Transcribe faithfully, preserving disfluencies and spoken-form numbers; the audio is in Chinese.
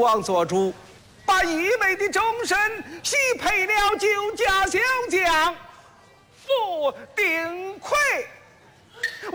王做主，把义美的终身许配了救家小将傅定奎。